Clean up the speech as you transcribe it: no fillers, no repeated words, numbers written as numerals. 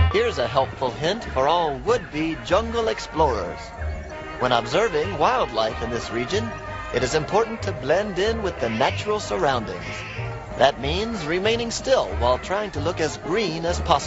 Here's a helpful hint for all would-be jungle explorers. When observing wildlife in this region, it is important to blend in with the natural surroundings. That means remaining still while trying to look as green as possible.